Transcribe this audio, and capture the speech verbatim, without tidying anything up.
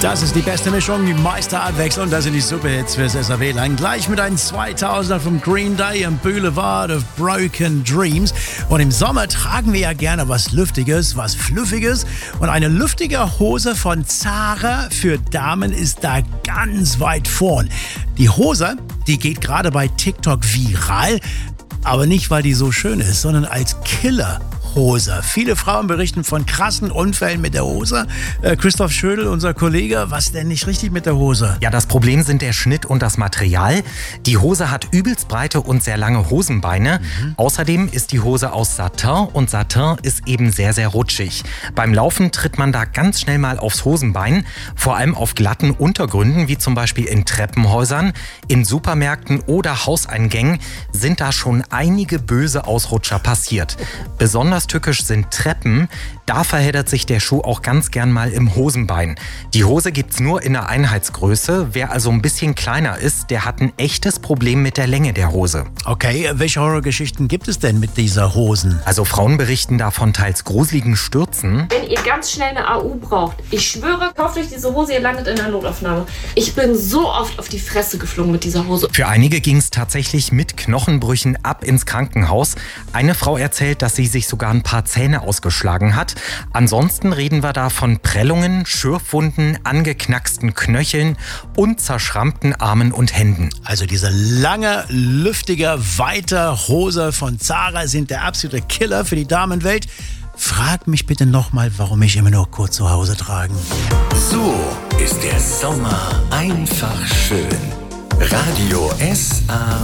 Das ist die beste Mischung, die meiste Abwechslung. Das sind die Superhits fürs S R W-Line. Gleich mit einem zweitausender vom Green Day im Boulevard of Broken Dreams. Und im Sommer tragen wir ja gerne was Lüftiges, was Fluffiges. Und eine luftige Hose von Zara für Damen ist da ganz weit vorn. Die Hose, die geht gerade bei TikTok viral. Aber nicht, weil die so schön ist, sondern als Killer. Hose. Viele Frauen berichten von krassen Unfällen mit der Hose. Äh, Christoph Schödel, unser Kollege, was denn nicht richtig mit der Hose? Ja, das Problem sind der Schnitt und das Material. Die Hose hat übelst breite und sehr lange Hosenbeine. Mhm. Außerdem ist die Hose aus Satin und Satin ist eben sehr, sehr rutschig. Beim Laufen tritt man da ganz schnell mal aufs Hosenbein, vor allem auf glatten Untergründen, wie zum Beispiel in Treppenhäusern, in Supermärkten oder Hauseingängen sind da schon einige böse Ausrutscher passiert. Besonders tückisch sind Treppen. Da verheddert sich der Schuh auch ganz gern mal im Hosenbein. Die Hose gibt's nur in der Einheitsgröße. Wer also ein bisschen kleiner ist, der hat ein echtes Problem mit der Länge der Hose. Okay, welche Horrorgeschichten gibt es denn mit dieser Hosen? Also Frauen berichten da von teils gruseligen Stürzen. Wenn ihr ganz schnell eine A U braucht, ich schwöre, kauft euch diese Hose, ihr landet in der Notaufnahme. Ich bin so oft auf die Fresse geflogen mit dieser Hose. Für einige ging's tatsächlich mit Knochenbrüchen ab ins Krankenhaus. Eine Frau erzählt, dass sie sich sogar ein paar Zähne ausgeschlagen hat. Ansonsten reden wir da von Prellungen, Schürfwunden, angeknacksten Knöcheln und zerschrammten Armen und Händen. Also diese lange, lüftige, weite Hose von Zara sind der absolute Killer für die Damenwelt. Frag mich bitte nochmal, warum ich immer nur kurze Hose tragen. So ist der Sommer einfach schön. Radio S A